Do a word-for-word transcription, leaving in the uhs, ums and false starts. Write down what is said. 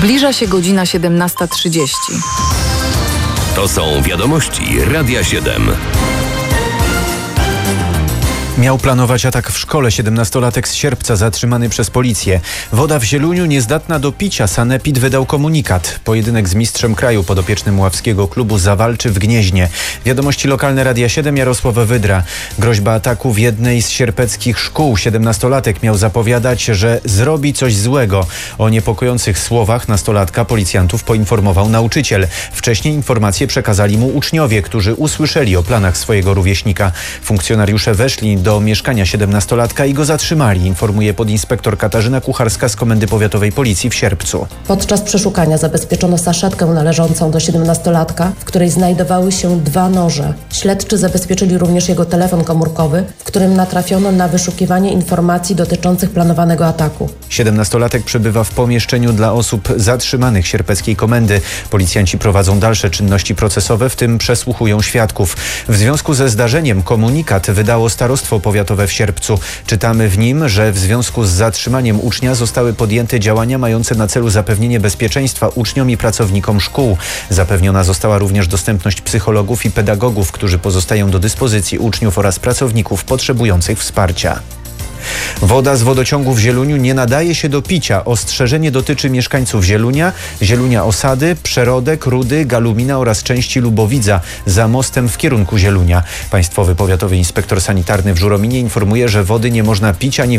Zbliża się godzina siedemnasta trzydzieści. To są wiadomości Radia siedem. Miał planować atak w szkole. siedemnastolatek z Sierpca zatrzymany przez policję. Woda w Zieluniu niezdatna do picia. Sanepid wydał komunikat. Pojedynek z mistrzem kraju podopiecznym ławskiego klubu zawalczy w Gnieźnie. Wiadomości lokalne Radia siedem, Jarosław Wydra. Groźba ataku w jednej z sierpeckich szkół. siedemnastolatek miał zapowiadać, że zrobi coś złego. O niepokojących słowach nastolatka policjantów poinformował nauczyciel. Wcześniej informacje przekazali mu uczniowie, którzy usłyszeli o planach swojego rówieśnika. Funkcjonariusze weszli do mieszkania siedemnastolatka i go zatrzymali, informuje podinspektor Katarzyna Kucharska z Komendy Powiatowej Policji w Sierpcu. Podczas przeszukania zabezpieczono saszetkę należącą do siedemnastolatka, w której znajdowały się dwa noże. Śledczy zabezpieczyli również jego telefon komórkowy, w którym natrafiono na wyszukiwanie informacji dotyczących planowanego ataku. siedemnastolatek przebywa w pomieszczeniu dla osób zatrzymanych sierpeckiej komendy. Policjanci prowadzą dalsze czynności procesowe, w tym przesłuchują świadków. W związku ze zdarzeniem komunikat wydało Starostwo Powiatowe w Sierpcu. Czytamy w nim, że w związku z zatrzymaniem ucznia zostały podjęte działania mające na celu zapewnienie bezpieczeństwa uczniom i pracownikom szkół. Zapewniona została również dostępność psychologów i pedagogów, którzy pozostają do dyspozycji uczniów oraz pracowników potrzebujących wsparcia. Woda z wodociągu w Zieluniu nie nadaje się do picia. Ostrzeżenie dotyczy mieszkańców Zielunia, Zielunia Osady, Przerodek, Rudy, Galumina oraz części Lubowidza za mostem w kierunku Zielunia. Państwowy Powiatowy Inspektor Sanitarny w Żurominie informuje, że wody nie można pić ani